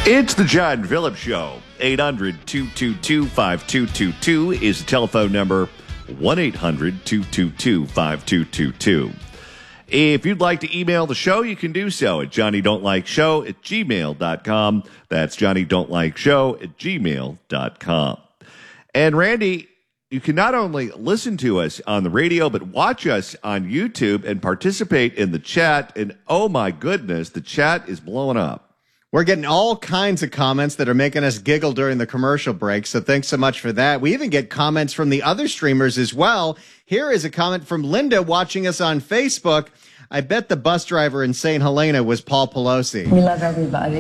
It's the John Phillips Show. 800-222-5222 is the telephone number. 1-800-222-5222. If you'd like to email the show, you can do so at johnnydon'tlikeshow@gmail.com. That's johnnydon'tlikeshow@gmail.com. And Randy, you can not only listen to us on the radio, but watch us on YouTube and participate in the chat. And oh my goodness, the chat is blowing up. We're getting all kinds of comments that are making us giggle during the commercial break, so thanks so much for that. We even get comments from the other streamers as well. Here is a comment from Linda watching us on Facebook. I bet the bus driver in St. Helena was Paul Pelosi. We love everybody.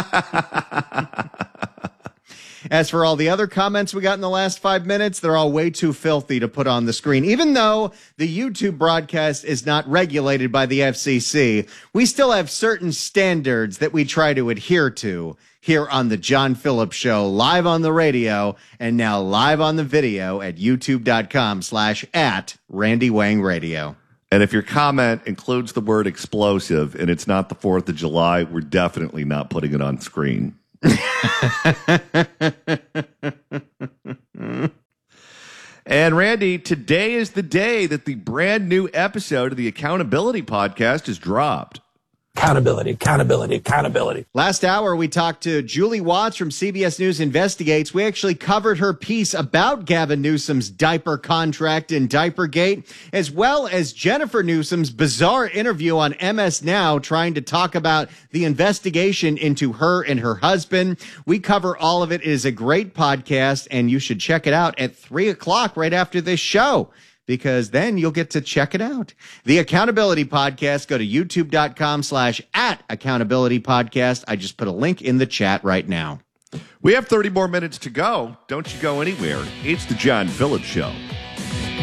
As for all the other comments we got in the last 5 minutes, they're all way too filthy to put on the screen. Even though the YouTube broadcast is not regulated by the FCC, we still have certain standards that we try to adhere to here on the John Phillips Show, live on the radio and now live on the video at youtube.com/@RandyWangRadio. And if your comment includes the word explosive and it's not the 4th of July, we're definitely not putting it on screen. And Randy, today is the day that the brand new episode of the Accountability Podcast is dropped. Accountability, accountability, accountability. Last hour, we talked to Julie Watts from CBS News Investigates. We actually covered her piece about Gavin Newsom's diaper contract in Diapergate, as well as Jennifer Newsom's bizarre interview on MS Now trying to talk about the investigation into her and her husband. We cover all of it. It is a great podcast, and you should check it out at 3 o'clock right after this show, because then you'll get to check it out. The Accountability Podcast, go to youtube.com/@accountability podcast. I just put a link in the chat right now. We have 30 more minutes to go. Don't you go anywhere. It's the John Phillips Show.